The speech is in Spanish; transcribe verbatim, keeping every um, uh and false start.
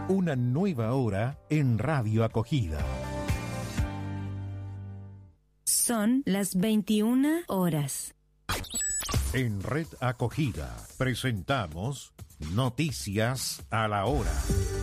Una nueva hora en Radio Acogida. Son las veintiuna horas. En Red Acogida presentamos Noticias a la Hora.